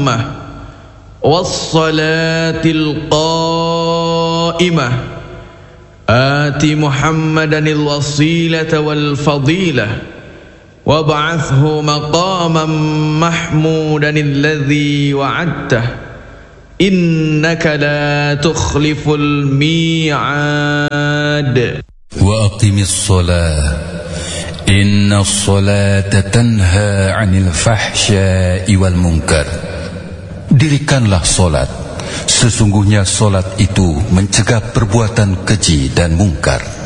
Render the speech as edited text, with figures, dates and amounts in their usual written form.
التامة والصلاة القائمة آت محمدا الوسيلة والفضيلة وابعثه مقاما محمودا الذي وعدته إنك لا تخلف الميعاد وأقم الصلاة إن الصلاة تنهى عن الفحشاء والمنكر. Dirikanlah solat, sesungguhnya solat itu mencegah perbuatan keji dan mungkar.